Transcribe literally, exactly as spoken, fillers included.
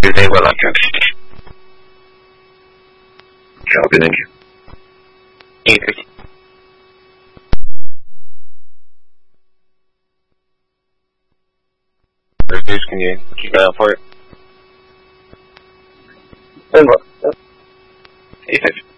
They will like that. Copy, thank you. Either. Can you keep an eye out for it? Over. Either.